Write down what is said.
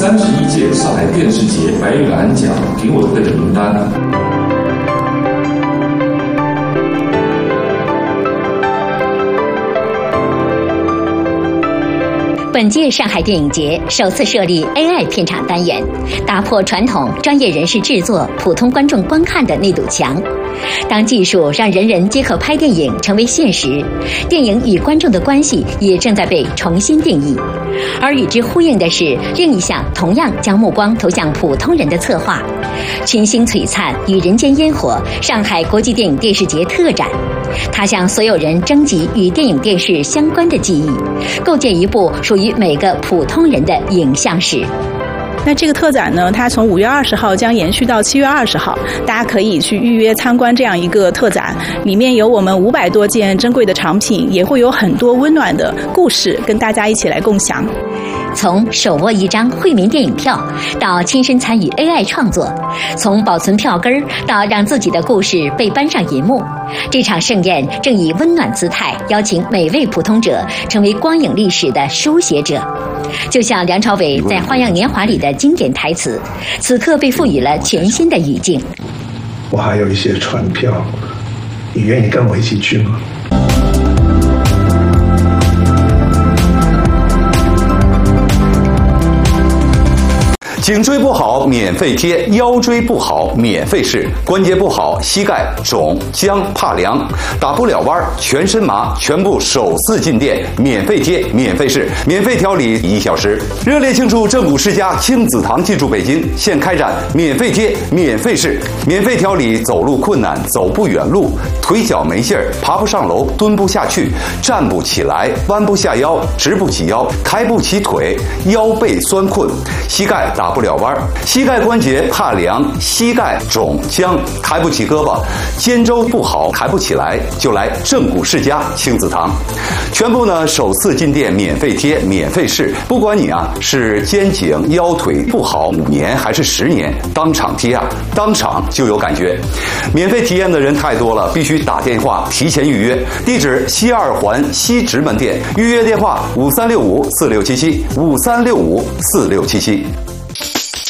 31届上海电视节白玉兰奖给我的名单。 本届上海电影节首次设立 AI 片场单元，打破传统专业人士制作、普通观众观看的那堵墙。当技术让人人皆可拍电影成为现实，电影与观众的关系也正在被重新定义。而与之呼应的是另一项同样将目光投向普通人的策划——群星璀璨与人间烟火上海国际电影电视节特展。它向所有人征集与电影电视相关的记忆，构建一部属于每个普通人的影像史。 那这个特展呢，它从5月20号将延续到7月20号，大家可以去预约参观这样一个特展，里面有我们500多件珍贵的藏品，也会有很多温暖的故事跟大家一起来共享。 从手握一张惠民电影票到亲身参与 AI 创作，从保存票根到让自己的故事被搬上银幕，这场盛宴正以温暖姿态邀请每位普通者成为光影历史的书写者。就像梁朝伟在《花样年华》里的经典台词，此刻被赋予了全新的语境。 我还有一些船票，你愿意跟我一起去吗？ 颈椎不好免费贴，腰椎不好免费试，关节不好膝盖肿僵怕凉打不了弯全身麻，全部首次进店免费贴免费试免费调理1小时。热烈庆祝正骨世家亲子堂进驻北京，现开展免费贴免费试免费调理走路困难走不远路腿脚没劲儿爬不上楼蹲不下去站不起来弯不下腰直不起腰抬不起腿腰背酸困膝盖打不了弯膝盖关节怕凉膝盖肿僵抬不起胳膊肩周不好抬不起来就来正骨世家亲子堂，全部呢首次进店免费贴免费试，不管你是肩颈腰腿不好5年还是10年，当场贴当场就有感觉。免费体验的人太多了，必须打电话提前预约。地址西2环西直门店，预约电话5365467753654677。